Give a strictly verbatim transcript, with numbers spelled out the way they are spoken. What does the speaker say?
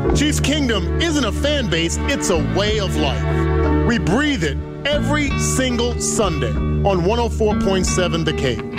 Chiefs Kingdom isn't a fan base, it's a way of life. We breathe it every single Sunday on one oh four point seven The Cape.